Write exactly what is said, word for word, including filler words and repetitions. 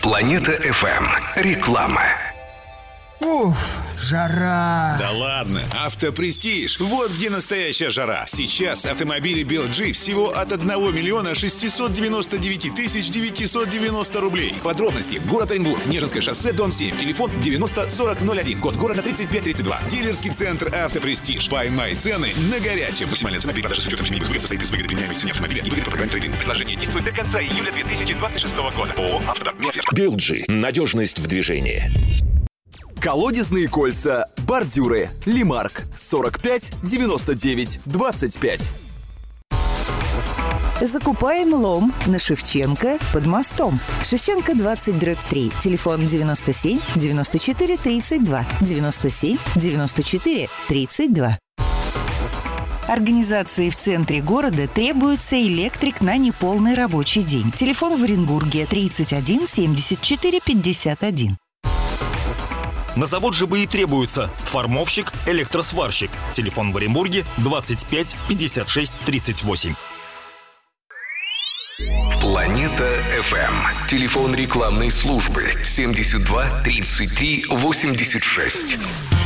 Планета эф эм. Реклама. Уф, жара. Да ладно, Автопрестиж. Вот где настоящая жара. Сейчас автомобили би эл джи всего от одного миллиона шестьсот девяносто девять тысяч девятьсот девяносто рублей. Подробности. Город Оренбург, Нежинское шоссе, дом семь. Телефон девяносто сорок ноль один. Код города тридцать пять тридцать два. Дилерский центр Автопрестиж. Поймай цены на горячем. Максимальная цена при продаже с учетом премиальных выгод состоит из выгоды применяемой цене автомобиля и выгоды по программе трейд-ин. Предложение действует до конца июля две тысячи двадцать шестого года. ООО «Автодор». би эл джи. Надежность в движении. Колодезные кольца, бордюры, Лимарк, сорок пять девяносто девять двадцать пять. Закупаем лом на Шевченко под мостом. Шевченко двадцать дробь три. Телефон девяносто семь девяносто четыре тридцать два. девяносто семь девяносто четыре тридцать два. Организации в центре города требуется электрик на неполный рабочий день. Телефон в Оренбурге тридцать один семьдесят четыре пятьдесят один. На завод ЖБИ требуется формовщик, электросварщик. Телефон в Оренбурге двадцать пять пятьдесят шесть тридцать восемь. Планета эф эм. Телефон рекламной службы семьдесят два тридцать три восемьдесят шесть.